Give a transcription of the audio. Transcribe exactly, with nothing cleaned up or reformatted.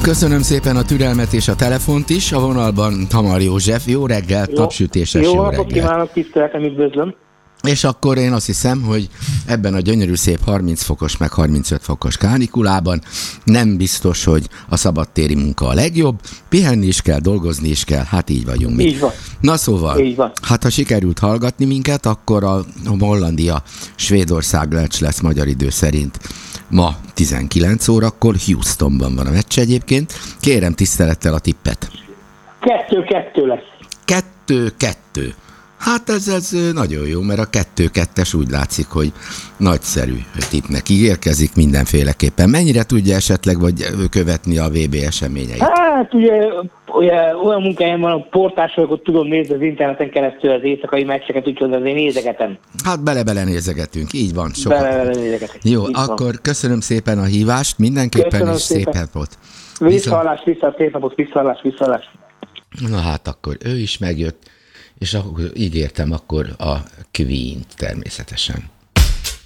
Köszönöm szépen a türelmet és a telefont is. A vonalban Hamar József. Jó reggelt, jó, napsütéses jó, jó reggelt. Jó kívánok, tiszteletem, üdvözlöm. És akkor én azt hiszem, hogy ebben a gyönyörű szép harminc fokos meg harmincöt fokos kánikulában nem biztos, hogy a szabadtéri munka a legjobb. Pihenni is kell, dolgozni is kell, hát így vagyunk mi. Így van. Na szóval, így van. Hát ha sikerült hallgatni minket, akkor a Hollandia Svédország meccs lesz magyar idő szerint ma tizenkilenc órakor, Houstonban van a meccs egyébként. Kérem tisztelettel a tippet. Kettő-kettő lesz. Kettő-kettő. Hát ez, ez nagyon jó, mert a kettő-kettes úgy látszik, hogy nagyszerű tippnek ígérkezik mindenféleképpen. Mennyire tudja esetleg vagy követni a vé bé eseményeit? Hát ugye, ugye olyan munkáján van, a portás vagyok, ott tudom nézni az interneten keresztül az éjszakai meccseket, úgyhogy azért nézegetem. Hát bele-bele nézegetünk, így van. Sokat. Bele-bele nézegetek. Jó, így akkor van. Köszönöm szépen a hívást, mindenképpen Köszönöm is szépen. szép napot. Visszahallás, vissza, szép napot, visszahallás, visszahallás. Na hát akkor ő is megjött, és akkor ígértem akkor a Queen-t természetesen.